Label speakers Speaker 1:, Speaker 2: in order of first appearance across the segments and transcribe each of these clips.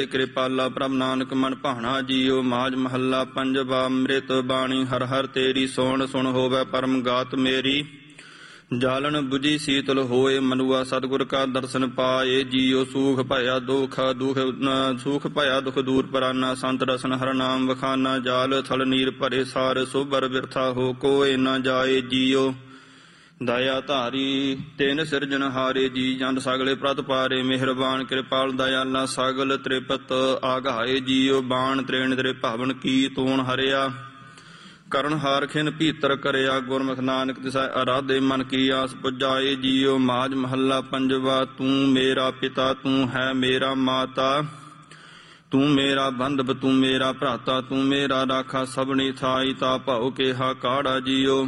Speaker 1: ਕਿਰਪਾਲਾ ਪ੍ਰਭ ਨਾਨਕ ਮਨ ਭਾਣਾ ਜੀਓ। ਮਾਝ ਮਹੱਲਾ ਪੰਜਵਾ। ਅੰਮ੍ਰਿਤ ਬਾਣੀ ਹਰ ਹਰ ਤੇਰੀ ਸੋਹਣ ਸੁਣ ਹੋਵੇ ਪਰਮ ਗਾਤ ਮੇਰੀ। ਜਾਲਨ ਬੁਝੀ ਸੀਤਲ ਹੋਏ ਮਨੁਆ ਸਤਿਗੁਰ ਕਾ ਦਰਸ਼ਨ ਪਾਏ ਜੀਓ। ਸੂਖ ਭਇਆ ਦੁਖ ਦੂਰ ਪਰਾਨਾ ਸੰਤ ਰਸਨ ਹਰ ਨਾਮ ਵਖਾਨਾ। ਜਾਲ ਥਲ ਨੀਰ ਭਰੇ ਸਾਰ ਸੋਬਰ ਬਿਰਥਾ ਹੋ ਕੋਏ ਨਾ ਜਾਏ ਜੀਓ। ਦਇਆ ਧਾਰੀ ਤਿਨ ਸਿਰਜਨ ਹਾਰੇ ਜੀ ਜੰਡ ਸਗਲੇ ਪ੍ਰਤ ਪਾਰੇ। ਮਿਹਰਬਾਨ ਕਿਰਪਾਲ ਦਇਆਲਾ ਸਗਲ ਤ੍ਰਿਪਤ ਆਗਾਏ ਜੀਓ। ਬਾਣ ਤ੍ਰੇਣ ਤੇਰੇ ਭਾਵਨ ਕੀ ਤੂਣ ਹਰਿਆ। ਕਰਨ ਹਾਰ ਖਿਨ ਭੀਤਰ ਕਰਿਆ ਗੁਰਮੁਖ ਨਾਨਕ ਤਿਸੈ ਅਰਾਧੇ ਮਨ ਕੀ ਆਸ ਪੁਜਾਏ ਜੀਓ। ਮਾਝ ਮਹੱਲਾ ਪੰਜਵਾ। ਤੂੰ ਮੇਰਾ ਪਿਤਾ ਤੂੰ ਹੈ ਮੇਰਾ ਮਾਤਾ। ਤੂੰ ਮੇਰਾ ਬੰਧਵ ਤੂੰ ਮੇਰਾ ਭਰਾਤਾ। ਤੂੰ ਮੇਰਾ ਰਾਖਾ ਸਭਨੀ ਥਾਈ ਤਾ ਭਉ ਕੇਹਾ ਕਾੜਾ ਜੀਓ।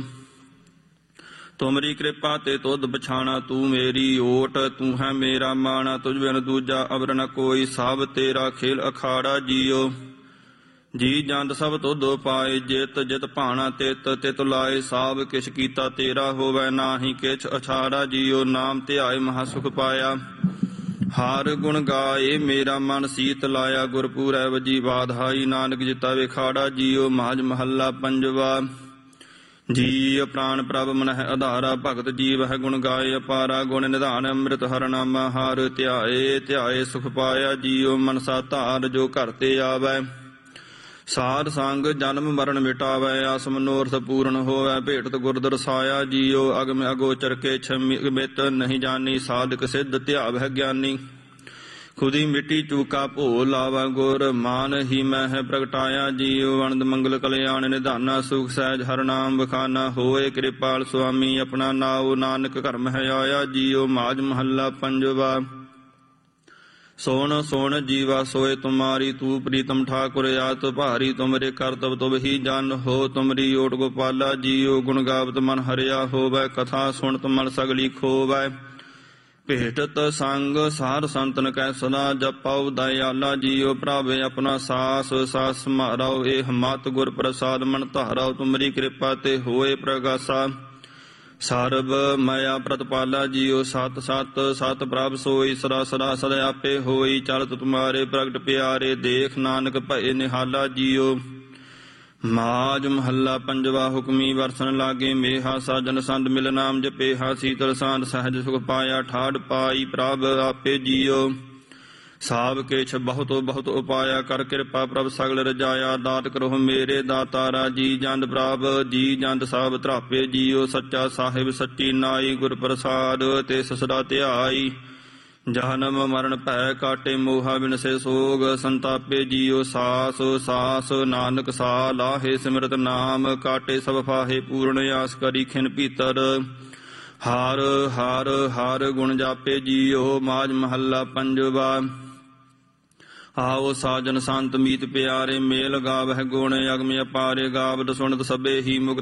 Speaker 1: ਤੁਮਰੀ ਕਿਰਪਾ ਤੇ ਤੁਧ ਪਛਾਣਾ ਤੂੰ ਮੇਰੀ ਓਟ। ਤੂੰ ਹੈ ਮੇਰਾ ਮਾਣਾ ਤੁਝ ਬਿਨ ਦੂਜਾ ਅਵਰ ਨ ਕੋਈ। ਸਭ ਤੇਰਾ ਖੇਲ ਅਖਾੜਾ ਜੀਓ। ਜੀ ਜੰਦ ਸਭ ਤੁਧ ਪਾਏ ਜਿਤ ਜਿਤ ਭਾਣਾ ਤਿਤ ਤਿਤ ਲਾਏ। ਸਭ ਕਿਛ ਕੀਤਾ ਤੇਰਾ ਹੋਵੇ ਨਾਹੀ ਕਿਛ ਅਛਾੜਾ ਜੀਓ। ਨਾਮ ਧਿਆਏ ਮਹਾ ਸੁਖ ਪਾਇਆ ਹਾਰ ਗੁਣ ਗਾਏ। ਮੇਰਾ ਮਨ ਸੀਤ ਲਾਇਆ ਗੁਰਪੂਰੈ ਵਜੀ ਬਾਧਾਈ। ਨਾਨਕ ਜਿਤਾ ਵਿਖਾੜਾ ਜੀਓ। ਮਾਝ ਮਹੱਲਾ ਪੰਜਵਾ। ਜੀ ਪ੍ਰਾਣ ਪ੍ਰਭ ਮਨਹਿ ਆਧਾਰਾ ਭਗਤ ਜੀਵ ਹੈ ਗੁਣ ਗਾਏ ਅਪਾਰਾ। ਗੁਣ ਨਿਧਾਨ ਅੰਮ੍ਰਿਤ ਹਰ ਨਾਮਾ ਹਾਰ ਧਿਆਏ ਧਿਆਏ ਸੁਖ ਪਾਇਆ ਜੀਓ। ਮਨਸਾ ਧਾਰ ਜੋ ਘਰ ਤੇ ਆਵੈ ਸਾਧ ਸੰਗ ਜਨਮ ਮਰਨ ਮਿਟਾਵੈ। ਆਸ ਮਨੋਰਥ ਪੂਰਨ ਹੋਵੈ ਭੇਟਤ ਗੁਰ ਦਰਸਾਇਆ ਜੀਓ। ਅਗਮ ਅਗੋਚਰ ਕੇ ਛਮਿ ਮਿਤ ਨਹੀਂ ਜਾਣੀ। ਸਾਧਕ ਸਿੱਧ ਧਿਆਵੈ ਗਿਆਨੀ ਖੁਦੀ ਮਿੱਟੀ ਚੂਕਾ ਭੋ ਲਾਵਾ। ਗੁਰ ਮਾਨ ਹੀ ਮਹਿ ਪ੍ਰਗਟਾਇਆ ਜੀਓ। ਵਣਦ ਮੰਗਲ ਕਲਿਆਣ ਨਿਧਾਨਾ ਸੁਖ ਸਹਿਜ ਹਰ ਨਾਮ ਬਖਾਨਾ। ਹੋਏ ਕਿਰਪਾਲ ਸੁਆਮੀ ਆਪਣਾ ਨਾਉ ਨਾਨਕ ਘਰ ਮਹਿ ਆਇਆ ਜੀਓ। ਮਾਝ ਮਹੱਲਾ ਪੰਜਵਾ। ਸੋਣ ਸੋਣ ਜੀਵਾ ਸੋਏ ਤੁਮਾਰੀ। ਤੂੰ ਪ੍ਰੀਤਮ ਠਾਕੁਰ ਆਤ ਭਾਰੀ। ਤੁਮਰੇ ਕਰਤਵ ਤੁਮ ਹੀ ਜਨ ਹੋ। ਤੁਮਰੀ ਓਟ ਗੋਪਾਲਾ ਜੀਓ। ਗੁਣ ਗਾਵਤ ਮਨ ਹਰਿਆ ਹੋਵੈ। ਕਥਾ ਸੁਣਤ ਮਨ ਸਗਲੀ ਖੋਵੈ। ਭੇਟਤ ਸੰਗ ਸਾਰ ਸੰਤਨ ਕੈ ਸਦਾ ਜਪਾਉ ਦਇਆਲਾ ਜੀਓ। ਪ੍ਰਭ ਆਪਣਾ ਸਾਸ ਸਾਸ ਮਾਰਾਓ ਇਹ ਮਤ ਗੁਰ ਪ੍ਰਸਾਦ ਮਨ ਧਾਰਾਓ। ਤੁਮਰੀ ਕਿਰਪਾ ਤੇ ਹੋਏ ਪ੍ਰਗਾਸਾ ਸਰਬ ਮਾਇਆ ਪ੍ਰਤਪਾਲਾ ਜੀਓ। ਸਤ ਸਤ ਸਤ ਪ੍ਰਭ ਸੋਈ ਸਦਾ ਸਦਾ ਸਦਾ ਆਪੇ ਹੋਈ। ਚਲਤ ਤੁਮਾਰੇ ਪ੍ਰਗਟ ਪਿਆਰੇ ਦੇਖ ਨਾਨਕ ਭਏ ਨਿਹਾਲਾ ਜੀਓ। ਮਾਝ ਮਹੱਲਾ ਪੰਜਵਾ। ਹੁਕਮੀ ਵਰਸਨ ਲਾਗੇ ਮੇਹਾ ਸਾਜਨ ਸੰਦ ਮਿਲ ਨਾਮ ਜਪੇਹਾ। ਸੀਤਲ ਸਾਂਦ ਸਹਿਜ ਸੁਖ ਪਾਇਆ ਠਾੜ ਪਾਈ ਪ੍ਰਭ ਆਪੇ ਜੀਓ। ਸਾਬ ਕਿਛ ਬਹੁਤ ਬਹੁਤ ਉਪਾਇਆ ਕਰ ਕਿਰਪਾ ਪ੍ਰਭ ਸਗਲ ਰਜਾਇਆ। ਦਾਤ ਕਰੋ ਮੇਰੇ ਦਾਤਾਰਾ ਜੀ ਜੰਦ ਪ੍ਰਭ ਜੀ ਜੰਦ ਸਭ ਧਰਾਪੇ ਜੀਓ। ਸੱਚਾ ਸਾਹਿਬ ਸੱਚੀ ਨਾਈ ਗੁਰ ਪ੍ਰਸਾਦ ਤੇ ਸਦਾ ਧਿਆਈ। ਜਨਮ ਮਰਨ ਭੈ ਕਾਟੇ ਮੋਹਾ ਬਿਨਸੇ ਸੋਗ ਸੰਤਾਪੇ ਜੀਓ। ਸਾਸ ਸਾਸ ਨਾਨਕ ਸਾ ਲਾਹੇ ਸਿਮਰਤ ਨਾਮ ਕਾਟੇ ਸਭ ਫਾਹੇ। ਪੂਰਨ ਆਸ ਕਰੀ ਖਿਨ ਭੀਤਰ ਹਾਰ ਹਾਰ ਹਾਰ ਗੁਣ ਜਾਪੇ ਜੀਓ। ਮਾਝ ਮਹੱਲਾ ਪੰਜਵਾ। ਆਓ ਸਾਜਨ ਸੰਤ ਮੀਤ ਪਿਆਰੇ। ਮੇਲ ਗਾਵਹਿ ਗੁਣ ਅਗਮ ਅਪਾਰੇ। ਗਾਵਤ ਸੁਣਤ ਸਭੇ ਹੀ ਮੁਕਤ